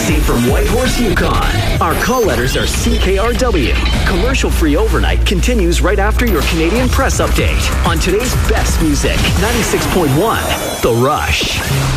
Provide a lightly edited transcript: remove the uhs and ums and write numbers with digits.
Broadcasting from Whitehorse, Yukon. Our call letters are CKRW. Commercial-free overnight continues right after your Canadian Press update on today's best music, 96.1 The Rush.